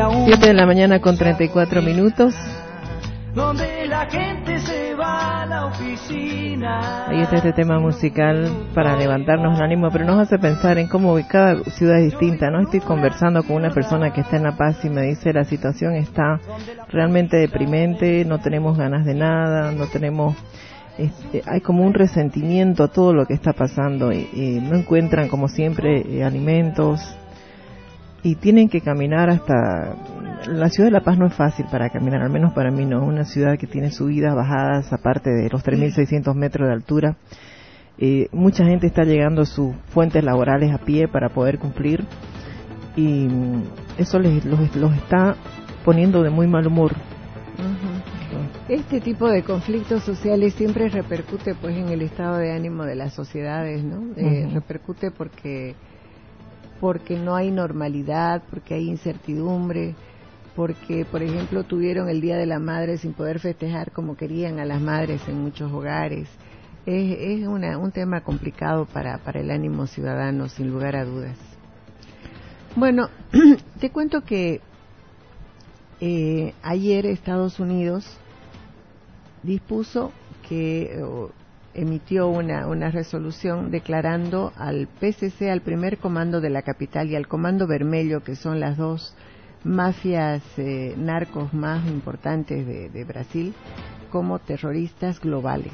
7 de la mañana con 34 minutos. Donde la gente se va a la oficina. Ahí está este tema musical para levantarnos el ánimo, pero nos hace pensar en cómo cada ciudad es distinta, ¿no? Estoy conversando con una persona que está en La Paz y me dice la situación está realmente deprimente, no tenemos ganas de nada, no tenemos... hay como un resentimiento a todo lo que está pasando y no encuentran como siempre alimentos y tienen que caminar hasta... La ciudad de La Paz no es fácil para caminar, al menos para mí no, es una ciudad que tiene subidas, bajadas, aparte de los 3.600 metros de altura. Mucha gente está llegando a sus fuentes laborales a pie para poder cumplir y eso los está poniendo de muy mal humor. Este tipo de conflictos sociales siempre repercute pues en el estado de ánimo de las sociedades, ¿no? Repercute porque no hay normalidad, porque hay incertidumbre, porque, por ejemplo, tuvieron el Día de la Madre sin poder festejar como querían a las madres en muchos hogares. Es un tema complicado para el ánimo ciudadano, sin lugar a dudas. Bueno, te cuento que ayer Estados Unidos dispuso que emitió una resolución declarando al PCC, al primer comando de la capital, y al Comando Vermelho, que son las dos mafias narcos más importantes de Brasil, como terroristas globales.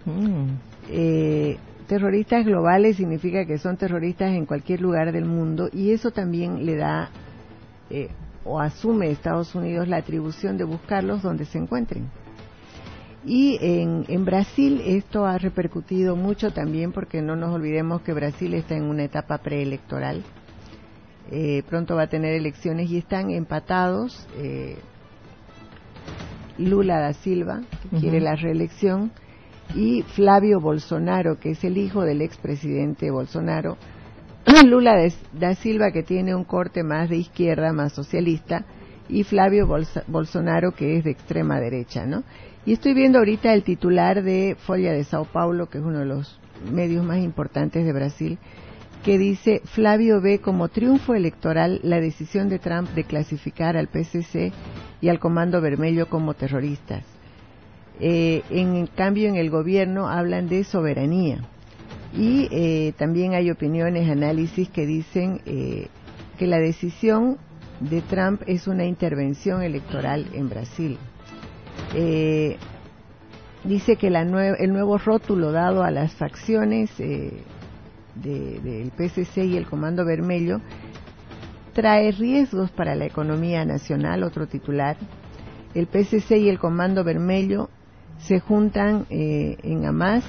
Terroristas globales significa que son terroristas en cualquier lugar del mundo, y eso también le da o asume Estados Unidos la atribución de buscarlos donde se encuentren. Y en Brasil esto ha repercutido mucho también, porque no nos olvidemos que Brasil está en una etapa preelectoral. Pronto va a tener elecciones y están empatados Lula da Silva, que quiere la reelección, y Flávio Bolsonaro, que es el hijo del expresidente Bolsonaro. Lula da Silva, que tiene un corte más de izquierda, más socialista, y Flávio Bolsonaro, que es de extrema derecha, ¿no? Y estoy viendo ahorita el titular de Folha de Sao Paulo, que es uno de los medios más importantes de Brasil, que dice: Flávio ve como triunfo electoral la decisión de Trump de clasificar al PCC y al Comando Vermelho como terroristas. En cambio, en el gobierno hablan de soberanía. Y también hay opiniones, análisis que dicen que la decisión de Trump es una intervención electoral en Brasil. Dice que el nuevo rótulo dado a las facciones del PCC y el Comando Vermelho trae riesgos para la economía nacional. Otro titular: el PCC y el Comando Vermelho se juntan en Hamas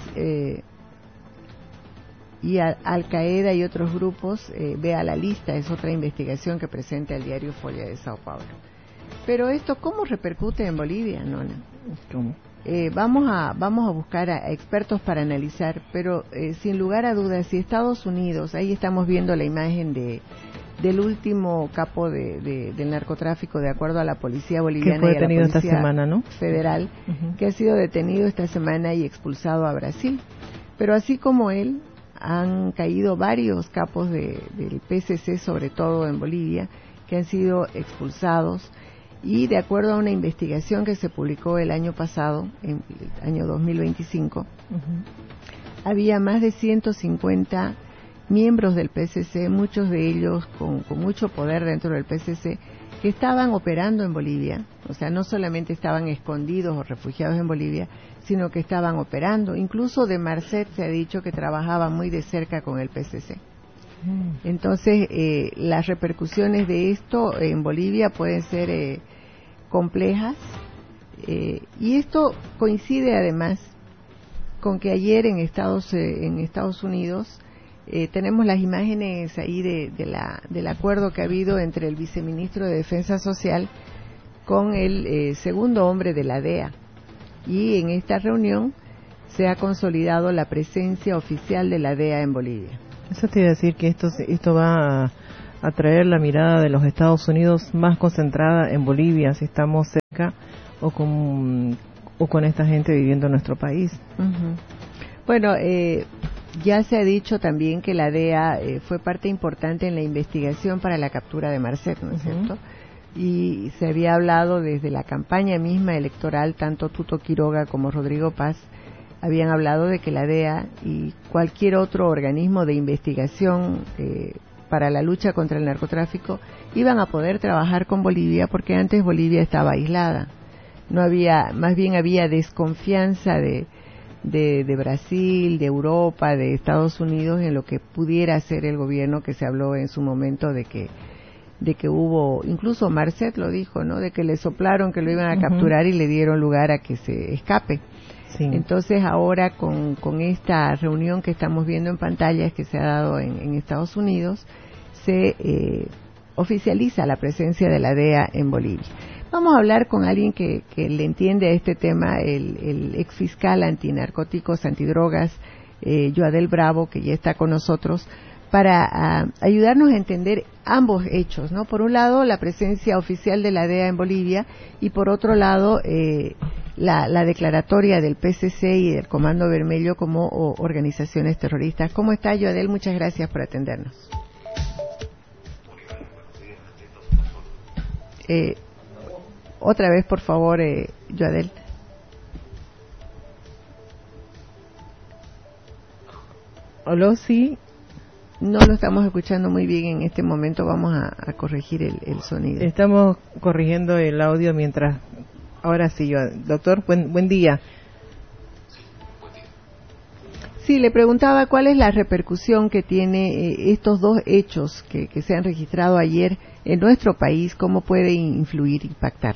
y Al Qaeda y otros grupos. Vea la lista, es otra investigación que presenta el diario Folha de Sao Paulo. Pero esto, ¿cómo repercute en Bolivia, Nona? ¿Cómo? Vamos a buscar a expertos para analizar, pero sin lugar a dudas, si Estados Unidos, ahí estamos viendo la imagen del último capo del narcotráfico, de acuerdo a la policía boliviana, que fue detenido y a la policía esta semana, ¿no? federal, que ha sido detenido esta semana y expulsado a Brasil. Pero así como él, han caído varios capos del PCC, sobre todo en Bolivia, que han sido expulsados. Y de acuerdo a una investigación que se publicó el año pasado, en el año 2025, había más de 150 miembros del PCC, muchos de ellos con mucho poder dentro del PCC, que estaban operando en Bolivia. O sea, no solamente estaban escondidos o refugiados en Bolivia, sino que estaban operando. Incluso de Marcet se ha dicho que trabajaba muy de cerca con el PCC. Entonces, las repercusiones de esto en Bolivia pueden ser complejas, y esto coincide además con que ayer en Estados Unidos tenemos las imágenes ahí del acuerdo que ha habido entre el viceministro de Defensa Social con el segundo hombre de la DEA, y en esta reunión se ha consolidado la presencia oficial de la DEA en Bolivia. Eso te iba a decir, que esto va a atraer la mirada de los Estados Unidos más concentrada en Bolivia, si estamos cerca o con esta gente viviendo en nuestro país. Bueno, ya se ha dicho también que la DEA fue parte importante en la investigación para la captura de Marcet, ¿no es cierto? y se había hablado desde la campaña misma electoral, tanto Tuto Quiroga como Rodrigo Paz habían hablado de que la DEA y cualquier otro organismo de investigación para la lucha contra el narcotráfico iban a poder trabajar con Bolivia, porque antes Bolivia estaba aislada. No había, más bien había desconfianza de Brasil, de Europa, de Estados Unidos en lo que pudiera hacer el gobierno, que se habló en su momento de que hubo, incluso Marcet lo dijo, ¿no? De que le soplaron que lo iban a capturar y le dieron lugar a que se escape. Sí. Entonces ahora con esta reunión que estamos viendo en pantallas que se ha dado en Estados Unidos, se oficializa la presencia de la DEA en Bolivia. Vamos a hablar con alguien que le entiende a este tema, el ex fiscal antinarcóticos, antidrogas, Joadel Bravo, que ya está con nosotros, para ayudarnos a entender ambos hechos, ¿no? Por un lado, la presencia oficial de la DEA en Bolivia, y por otro lado, la declaratoria del PCC y del Comando Vermelho como organizaciones terroristas. ¿Cómo está, Joadel? Muchas gracias por atendernos. Otra vez, por favor, Joadel. Hola, sí. No lo estamos escuchando muy bien en este momento. Vamos a corregir el sonido. Estamos corrigiendo el audio mientras... Ahora sí, doctor, buen día. Sí, le preguntaba cuál es la repercusión que tiene estos dos hechos que se han registrado ayer en nuestro país, cómo puede influir, impactar.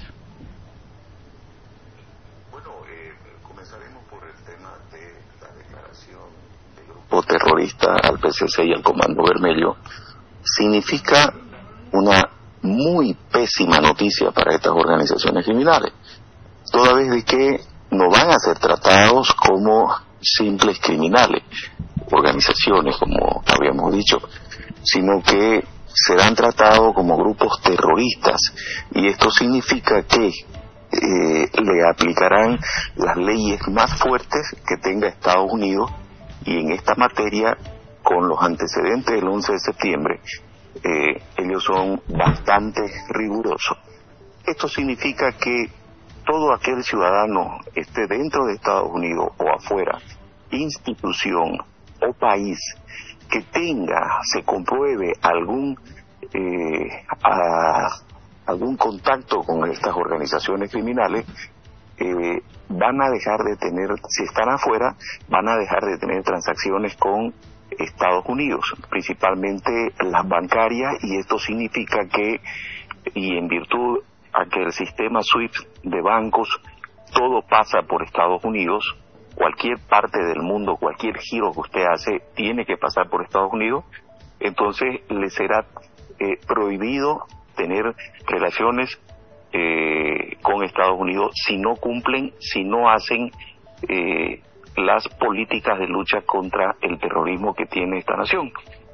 Bueno, comenzaremos por el tema de la declaración del grupo terrorista al PCC y al Comando Vermelho. Significa una muy pésima noticia para estas organizaciones criminales, toda vez de que no van a ser tratados como simples criminales, organizaciones como habíamos dicho, sino que serán tratados como grupos terroristas, y esto significa que le aplicarán las leyes más fuertes que tenga Estados Unidos, y en esta materia, con los antecedentes del 11 de septiembre, ellos son bastante rigurosos. Esto significa que todo aquel ciudadano, esté dentro de Estados Unidos o afuera, institución o país, que se compruebe algún contacto con estas organizaciones criminales, van a dejar de tener, si están afuera, van a dejar de tener transacciones con Estados Unidos, principalmente las bancarias, y esto significa que, y en virtud a que el sistema SWIFT de bancos, todo pasa por Estados Unidos, cualquier parte del mundo, cualquier giro que usted hace, tiene que pasar por Estados Unidos, entonces le será prohibido tener relaciones con Estados Unidos si no cumplen, si no hacen las políticas de lucha contra el terrorismo que tiene esta nación.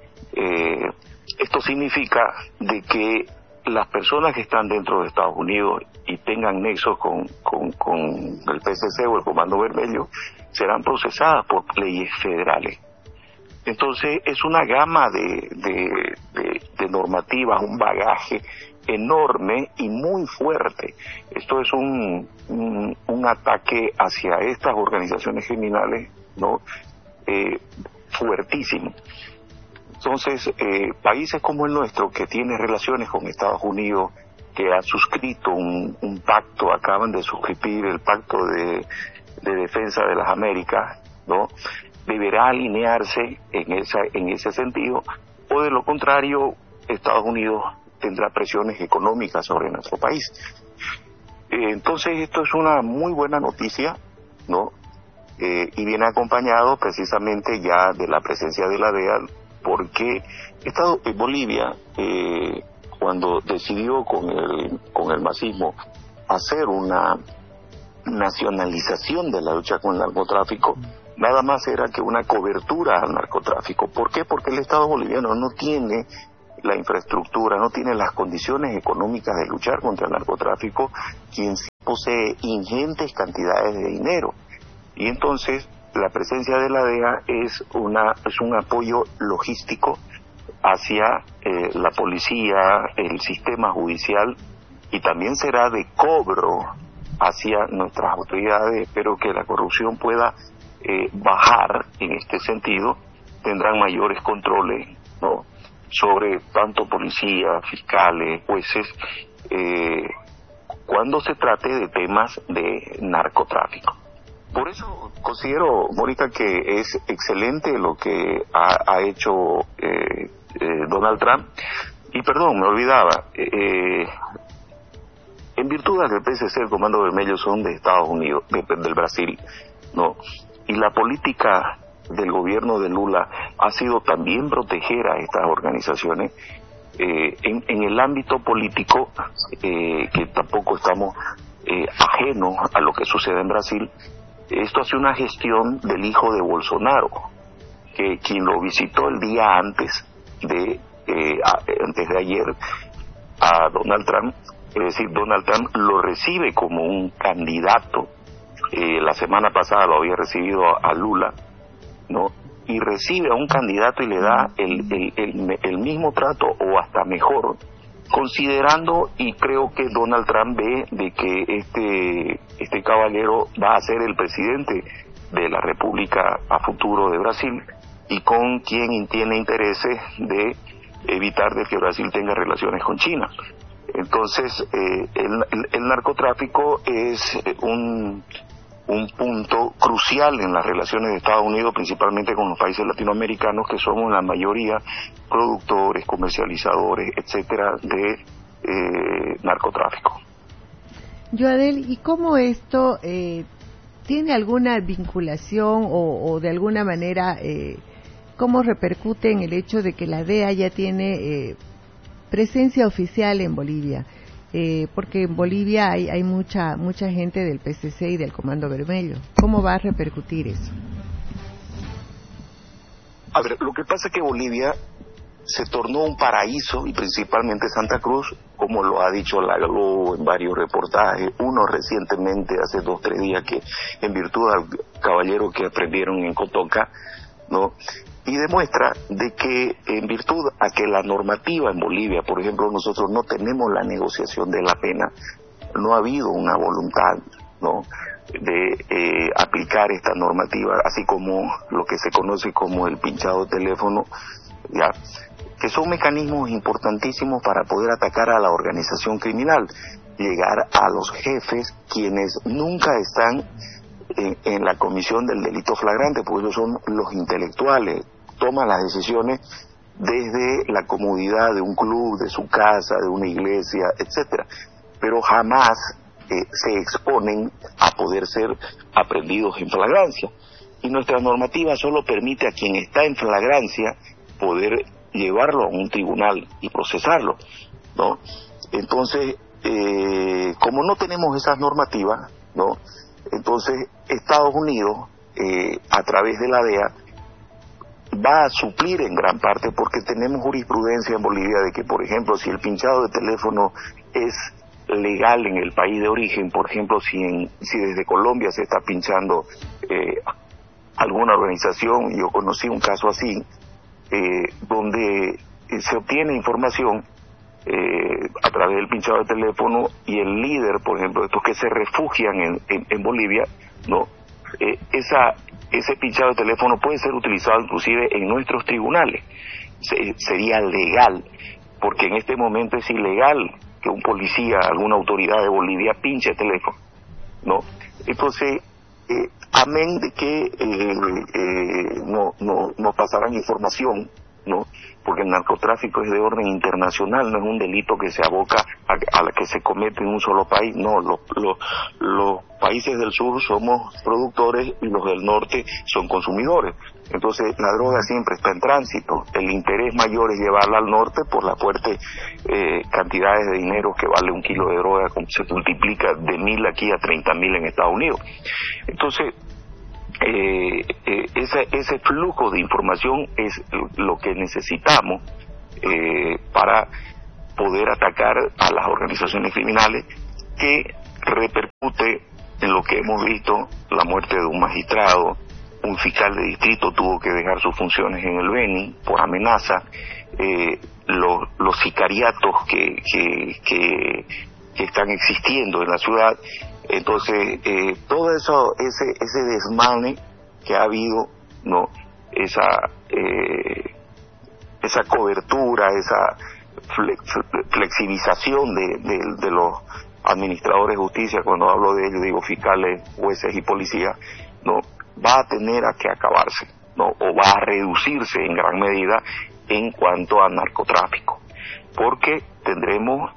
Esto significa de que las personas que están dentro de Estados Unidos y tengan nexos con el PCC o el Comando Vermelho serán procesadas por leyes federales. Entonces es una gama de normativas, un bagaje enorme y muy fuerte. Esto es un ataque hacia estas organizaciones criminales, ¿no? Fuertísimo. Entonces, países como el nuestro, que tiene relaciones con Estados Unidos, que ha suscrito un pacto, acaban de suscribir el pacto de defensa de las Américas, ¿no? Deberá alinearse en ese sentido, o de lo contrario, Estados Unidos tendrá presiones económicas sobre nuestro país. Entonces, esto es una muy buena noticia, ¿no? Y viene acompañado precisamente ya de la presencia de la DEA, porque Bolivia, cuando decidió con el masismo hacer una nacionalización de la lucha con el narcotráfico, nada más era que una cobertura al narcotráfico. ¿Por qué? Porque el Estado boliviano no tiene la infraestructura, no tiene las condiciones económicas de luchar contra el narcotráfico, quien sí posee ingentes cantidades de dinero. Y entonces la presencia de la DEA es un apoyo logístico hacia la policía, el sistema judicial, y también será de cobro hacia nuestras autoridades. Espero que la corrupción pueda bajar en este sentido. Tendrán mayores controles, ¿no?, sobre tanto policías, fiscales, jueces, cuando se trate de temas de narcotráfico. Por eso considero, Mónica, que es excelente lo que ha hecho Donald Trump. Y perdón, me olvidaba, en virtud de que el PSC, el Comando Vermelho, son de Estados Unidos, del Brasil, ¿no? Y la política del gobierno de Lula ha sido también proteger a estas organizaciones. En el ámbito político, que tampoco estamos ajenos a lo que sucede en Brasil, esto ha sido una gestión del hijo de Bolsonaro, que quien lo visitó el día antes de ayer a Donald Trump, es decir, Donald Trump lo recibe como un candidato. La semana pasada lo había recibido a Lula, ¿no? Y recibe a un candidato y le da el mismo trato o hasta mejor, considerando, y creo que Donald Trump ve de que este caballero va a ser el presidente de la República a futuro de Brasil, y con quien tiene intereses de evitar de que Brasil tenga relaciones con China. Entonces, el narcotráfico es un punto crucial en las relaciones de Estados Unidos, principalmente con los países latinoamericanos, que somos la mayoría productores, comercializadores, etcétera, de narcotráfico. Joadel, ¿y cómo esto tiene alguna vinculación o de alguna manera cómo repercute en el hecho de que la DEA ya tiene presencia oficial en Bolivia? Porque en Bolivia hay mucha gente del PCC y del Comando Vermelho. ¿Cómo va a repercutir eso? A ver, lo que pasa es que Bolivia se tornó un paraíso, y principalmente Santa Cruz, como lo ha dicho la Globo en varios reportajes, uno recientemente, hace 2 o 3 días, que en virtud del caballero que aprendieron en Cotoca, ¿no?, y demuestra de que en virtud a que la normativa en Bolivia, por ejemplo, nosotros no tenemos la negociación de la pena, no ha habido una voluntad, ¿no?, de aplicar esta normativa, así como lo que se conoce como el pinchado de teléfono, ya, que son mecanismos importantísimos para poder atacar a la organización criminal, llegar a los jefes, quienes nunca están en la comisión del delito flagrante, porque ellos son los intelectuales, toman las decisiones desde la comodidad de un club, de su casa, de una iglesia, etcétera, pero jamás se exponen a poder ser aprendidos en flagrancia. Y nuestra normativa solo permite a quien está en flagrancia poder llevarlo a un tribunal y procesarlo, ¿no? Entonces, como no tenemos esas normativas, ¿no?, entonces Estados Unidos, a través de la DEA, va a suplir en gran parte, porque tenemos jurisprudencia en Bolivia de que, por ejemplo, si el pinchado de teléfono es legal en el país de origen, por ejemplo, si desde Colombia se está pinchando alguna organización, yo conocí un caso así, donde se obtiene información a través del pinchado de teléfono, y el líder, por ejemplo, estos que se refugian en Bolivia, ¿no?, ese pinchado de teléfono puede ser utilizado inclusive en nuestros tribunales. Sería legal, porque en este momento es ilegal que un policía, alguna autoridad de Bolivia pinche el teléfono, ¿no? Entonces, amén de que no pasarán información, ¿no?, porque el narcotráfico es de orden internacional, no es un delito que se aboca a la que se comete en un solo país. No, los países del sur somos productores y los del norte son consumidores. Entonces la droga siempre está en tránsito. El interés mayor es llevarla al norte por las fuertes cantidades de dinero que vale un kilo de droga, como se multiplica de 1.000 aquí a 30.000 en Estados Unidos. Entonces, ese flujo de información es lo que necesitamos para poder atacar a las organizaciones criminales, que repercute en lo que hemos visto: la muerte de un magistrado, un fiscal de distrito tuvo que dejar sus funciones en el Beni por amenaza, los sicariatos que que están existiendo en la ciudad. Entonces, todo eso, ese desmane que ha habido, no, esa cobertura, esa flexibilización de los administradores de justicia, cuando hablo de ellos digo fiscales, jueces y policías, no, va a tener a que acabarse, no, o va a reducirse en gran medida en cuanto a narcotráfico, porque tendremos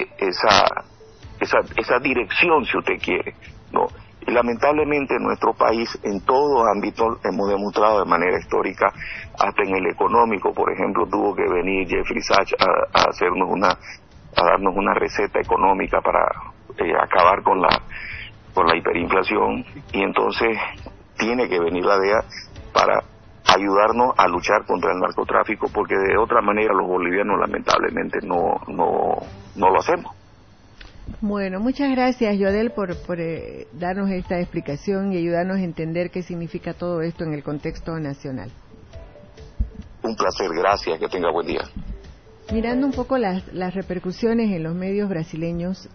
esa dirección, si usted quiere, no. Y lamentablemente en nuestro país, en todos ámbitos, hemos demostrado de manera histórica, hasta en el económico, por ejemplo, tuvo que venir Jeffrey Sachs a darnos una receta económica para acabar con la hiperinflación, y entonces tiene que venir la DEA para ayudarnos a luchar contra el narcotráfico, porque de otra manera los bolivianos lamentablemente no lo hacemos. Bueno, muchas gracias, Yodel, por darnos esta explicación y ayudarnos a entender qué significa todo esto en el contexto nacional. Un placer, gracias, que tenga buen día. Mirando un poco las repercusiones en los medios brasileños,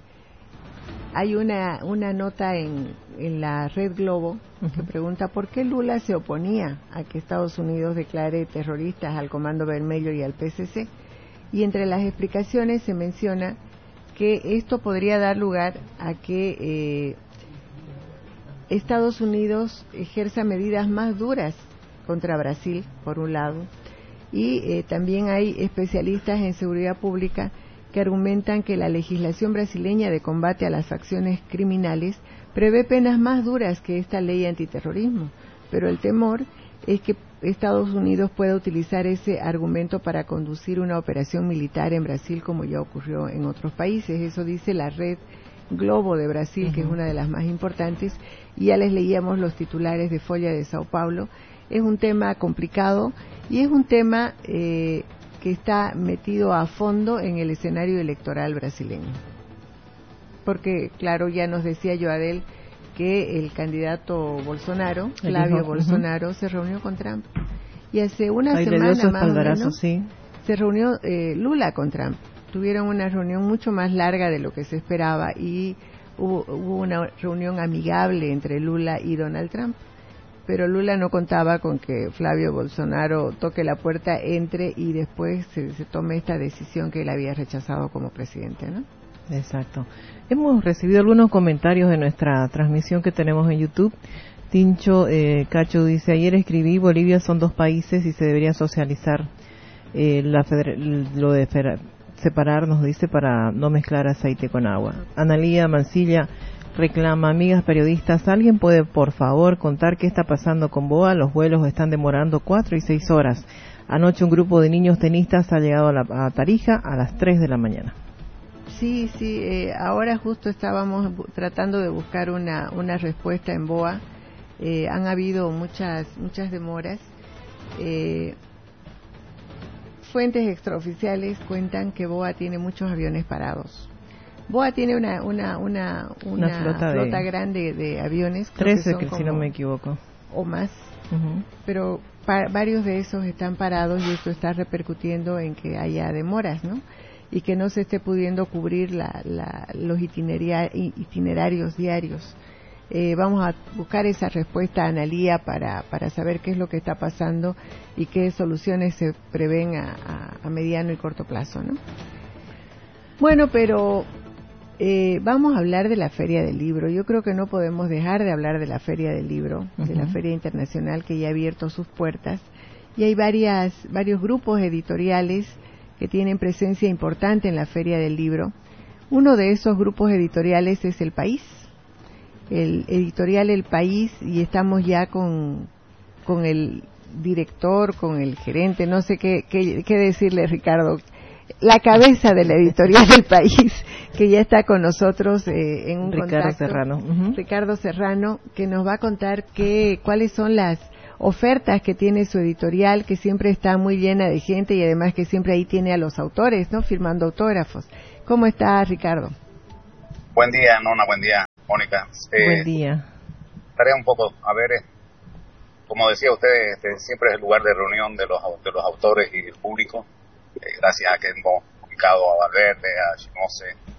hay una nota en la Red Globo que pregunta por qué Lula se oponía a que Estados Unidos declare terroristas al Comando Vermelho y al PCC, y entre las explicaciones se menciona que esto podría dar lugar a que Estados Unidos ejerza medidas más duras contra Brasil, por un lado, y también hay especialistas en seguridad pública que argumentan que la legislación brasileña de combate a las facciones criminales prevé penas más duras que esta ley antiterrorismo, pero el temor es que Estados Unidos pueda utilizar ese argumento para conducir una operación militar en Brasil, como ya ocurrió en otros países. Eso dice la Red Globo de Brasil, que es una de las más importantes, y ya les leíamos los titulares de Folha de Sao Paulo. Es un tema complicado y es un tema que está metido a fondo en el escenario electoral brasileño. Porque, claro, ya nos decía Joadel que el candidato Bolsonaro, Flavio Bolsonaro, se reunió con Trump. Y hace una semana más o menos se reunió Lula con Trump. Tuvieron una reunión mucho más larga de lo que se esperaba y hubo una reunión amigable entre Lula y Donald Trump. Pero Lula no contaba con que Flavio Bolsonaro toque la puerta, entre y después se tome esta decisión que él había rechazado como presidente, ¿no? Exacto. Hemos recibido algunos comentarios de nuestra transmisión que tenemos en YouTube. Tincho Cacho dice: ayer escribí, Bolivia son dos países y se debería socializar lo de separarnos, dice, para no mezclar aceite con agua. Analía Mancilla reclama: amigas periodistas, ¿alguien puede por favor contar qué está pasando con BOA? Los vuelos están demorando 4 y 6 horas. Anoche un grupo de niños tenistas ha llegado a Tarija a las 3 de la mañana. Sí, ahora justo estábamos tratando de buscar una respuesta en BOA. Han habido muchas demoras. Fuentes extraoficiales cuentan que BOA tiene muchos aviones parados. BOA tiene una flota grande de aviones, 13 que si no me equivoco, o más, pero varios de esos están parados y esto está repercutiendo en que haya demoras, ¿no? Y que no se esté pudiendo cubrir los itinerarios diarios. Vamos a buscar esa respuesta, Analía, para saber qué es lo que está pasando y qué soluciones se prevén a mediano y corto plazo, ¿no? Bueno, pero vamos a hablar de la Feria del Libro. Yo creo que no podemos dejar de hablar de la Feria del Libro, de la Feria Internacional que ya ha abierto sus puertas, y hay varios grupos editoriales que tienen presencia importante en la Feria del Libro. Uno de esos grupos editoriales es El País, el editorial El País, y estamos ya con el director, con el gerente, no sé qué decirle, Ricardo, la cabeza de la editorial del País, que ya está con nosotros en un contacto. Ricardo Serrano, que nos va a contar cuáles son las ofertas que tiene su editorial, que siempre está muy llena de gente y además que siempre ahí tiene a los autores, ¿no?, firmando autógrafos. ¿Cómo está, Ricardo? Buen día, Nona, buen día, Mónica. Buen día. Estaré un poco, como decía usted, siempre es el lugar de reunión de los autores y el público. Gracias a que hemos ubicado a Valverde, a Chimose,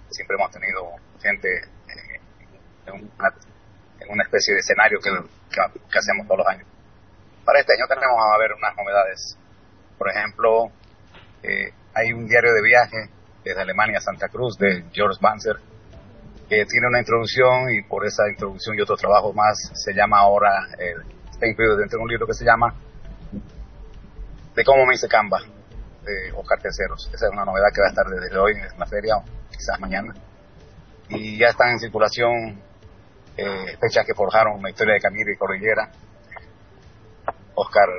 siempre hemos tenido gente en una especie de escenario que hacemos todos los años. Para este año tenemos a ver unas novedades. Por ejemplo, hay un diario de viaje desde Alemania a Santa Cruz de George Banzer, que tiene una introducción, y por esa introducción y otro trabajo más se llama ahora, está incluido dentro de un libro que se llama De cómo me hice Canva, de Oscar Terceros. Esa es una novedad que va a estar desde hoy en la feria, o quizás mañana. Y ya están en circulación fechas que forjaron la historia de Camilo y Cordillera. Oscar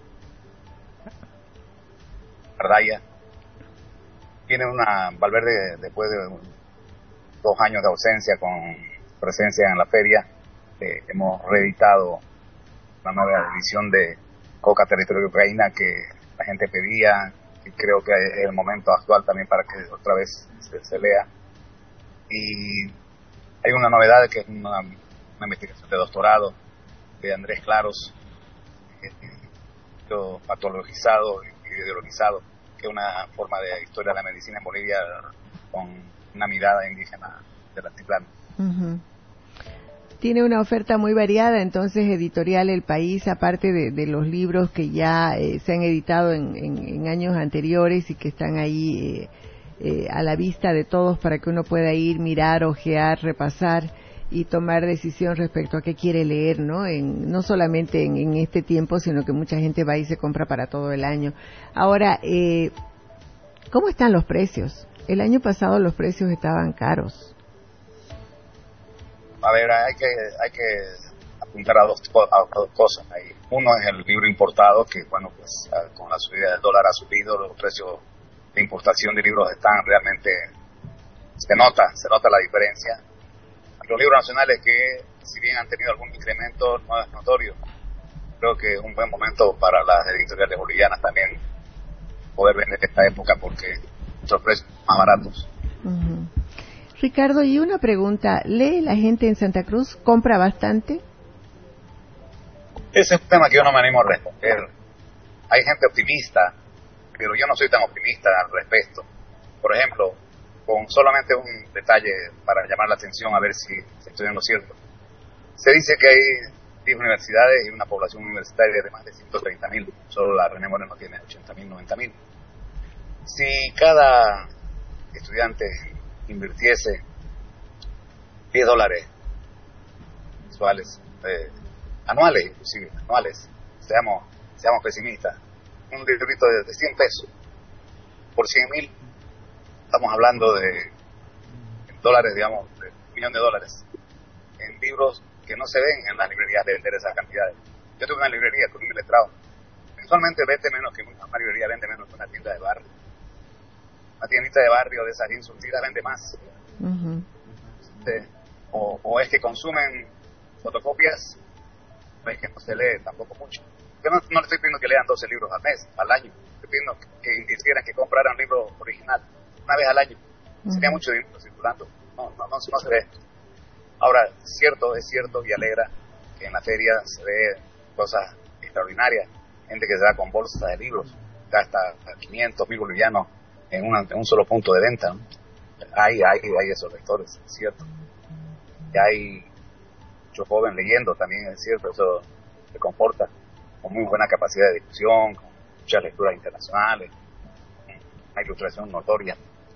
Ardaya tiene una Valverde, después de 2 años de ausencia con presencia en la feria, hemos reeditado una nueva edición de Coca Territorio de Ucrania que la gente pedía, y creo que es el momento actual también para que otra vez se lea. Y hay una novedad que es una investigación de doctorado de Andrés Claros, patologizado y ideologizado, que es una forma de historia de la medicina en Bolivia con una mirada indígena del altiplano. Tiene una oferta muy variada, entonces, editorial El País, aparte de los libros que ya se han editado en años anteriores y que están ahí a la vista de todos para que uno pueda ir, mirar, ojear, repasar y tomar decisión respecto a qué quiere leer, ¿no? No solamente en este tiempo, sino que mucha gente va y se compra para todo el año. Ahora, ¿cómo están los precios? El año pasado los precios estaban caros. A ver, hay que apuntar a dos cosas ahí. Uno es el libro importado, que bueno, pues con la subida del dólar ha subido, los precios de importación de libros están realmente, se nota la diferencia. Los libros nacionales, que si bien han tenido algún incremento, no es notorio. Creo que es un buen momento para las editoriales bolivianas también poder vender esta época, porque nuestros precios son más baratos. Ricardo, y una pregunta, ¿lee la gente en Santa Cruz? ¿Compra bastante? Ese es un tema que yo no me animo a responder. Hay gente optimista, pero yo no soy tan optimista al respecto. Por ejemplo, con solamente un detalle para llamar la atención, a ver si estoy en lo cierto. Se dice que hay 10 universidades y una población universitaria de más de 130.000. Solo la René Moreno tiene 80.000, 90.000. Si cada estudiante invirtiese $10 mensuales, anuales inclusive, seamos pesimistas, un librito de 100 pesos por 100.000, estamos hablando de dólares, digamos, de $1.000.000 en libros que no se ven en las librerías de vender esas cantidades. Yo tengo una librería con un letrado, mensualmente vende menos que una librería, vende menos que una tienda de barrio. Una tiendita de barrio de esas bien surtidas vende más. O es que consumen fotocopias, o es que no se lee tampoco mucho. Yo no le estoy pidiendo que lean 12 libros al mes, al año. Estoy pidiendo que insistieran que compraran un libro original una vez al año. Sería mucho dinero circulando. No se ve. Ahora, es cierto y alegra que en la feria se ve cosas extraordinarias. Gente que se da con bolsas de libros, gasta 500.000 bolivianos en un solo punto de venta, ¿no? Hay esos lectores, es cierto. Y hay muchos jóvenes leyendo también, es cierto. Eso se comporta con muy buena capacidad de difusión, con muchas lecturas internacionales, una ilustración notoria.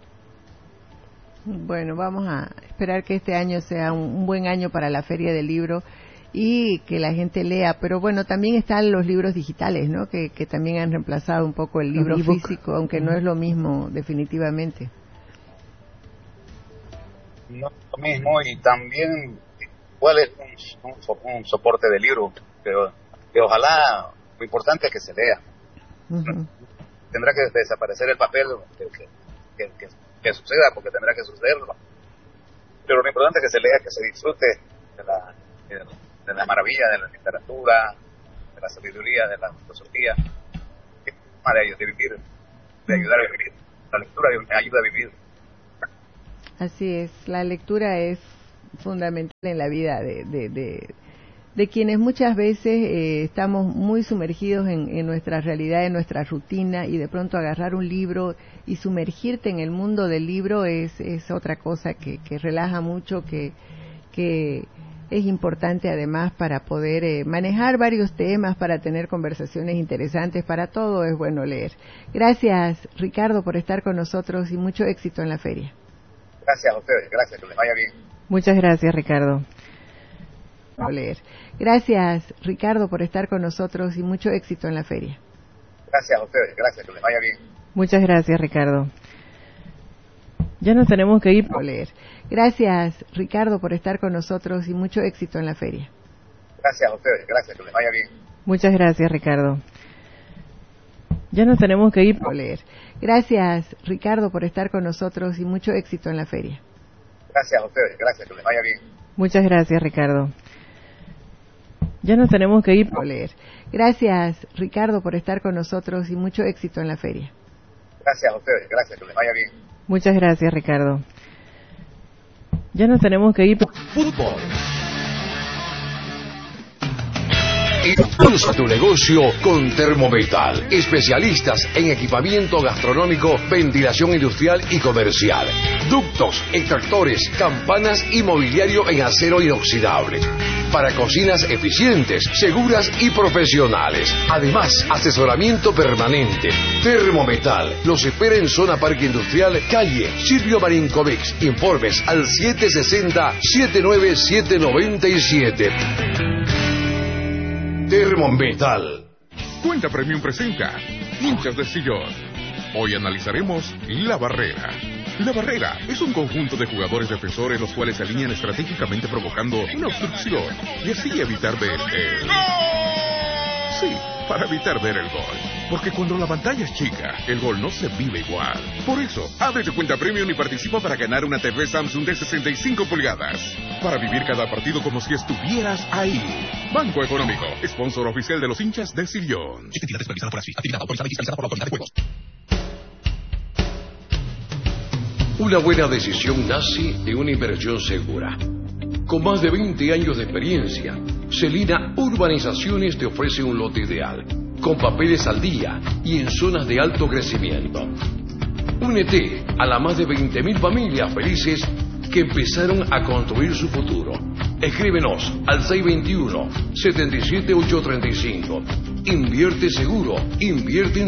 Bueno, vamos a esperar que este año sea un buen año para la Feria del Libro y que la gente lea, pero bueno, también están los libros digitales, ¿no? Que también han reemplazado un poco el libro físico, aunque no es lo mismo definitivamente. No es lo mismo, y también igual es un soporte de libro, pero que ojalá, lo importante es que se lea. Tendrá que desaparecer el papel, que suceda, porque tendrá que sucederlo, pero lo importante es que se lea, que se disfrute de la maravilla de la literatura, de la sabiduría, de la filosofía, de vivir, de ayudar a vivir. La lectura ayuda a vivir. Así es, la lectura es fundamental en la vida de quienes muchas veces estamos muy sumergidos en nuestra realidad, en nuestra rutina, y de pronto agarrar un libro y sumergirte en el mundo del libro es otra cosa que relaja mucho, que es importante además para poder manejar varios temas, para tener conversaciones interesantes. Para todo es bueno leer. Gracias, Ricardo, por estar con nosotros y mucho éxito en la feria. Gracias a ustedes, gracias, que les vaya bien. Muchas gracias, Ricardo. Leer. Gracias, Ricardo, por estar con nosotros y mucho éxito en la feria. Gracias a ustedes, gracias, que les vaya bien. Muchas gracias, Ricardo. Ya nos tenemos que ir. Leer. Gracias, Ricardo, por estar con nosotros y mucho éxito en la feria. Gracias a ustedes, gracias, que les vaya bien. Muchas gracias, Ricardo. Ya nos tenemos que ir. Leer. Gracias, Ricardo, por estar con nosotros y mucho éxito en la feria. Gracias a ustedes, gracias, que les vaya bien. Muchas gracias, Ricardo. Ya nos tenemos que ir. Leer. Gracias, Ricardo, por estar con nosotros y mucho éxito en la feria. Gracias a ustedes, gracias, que les vaya bien. Muchas gracias, Ricardo. Ya nos tenemos que ir. Fútbol. Impulsa tu negocio con Thermometal, especialistas en equipamiento gastronómico, ventilación industrial y comercial, ductos, extractores, campanas y mobiliario en acero inoxidable, para cocinas eficientes, seguras y profesionales. Además, asesoramiento permanente. Thermometal los espera en zona Parque Industrial, calle Silvio Marinkovic. Informes al 760-79797. Thermometal. Cuenta Premium presenta Hinchas de Sillón. Hoy analizaremos La Barrera. La Barrera es un conjunto de jugadores defensores los cuales se alinean estratégicamente provocando una obstrucción y así evitar ver el... Sí, para evitar ver el gol. Porque cuando la pantalla es chica, el gol no se vive igual. Por eso, abre tu cuenta Premium y participa para ganar una TV Samsung de 65 pulgadas. Para vivir cada partido como si estuvieras ahí. Banco Económico, sponsor oficial de los Hinchas de Sillón. Entidad supervisada por ASFI. Actividad autorizada y fiscalizada por la Autoridad de Juegos. Una buena decisión nace de una inversión segura. Con más de 20 años de experiencia, Celina Urbanizaciones te ofrece un lote ideal, con papeles al día y en zonas de alto crecimiento. Únete a las más de 20.000 familias felices que empezaron a construir su futuro. Escríbenos al 621-77835. Invierte seguro, invierte en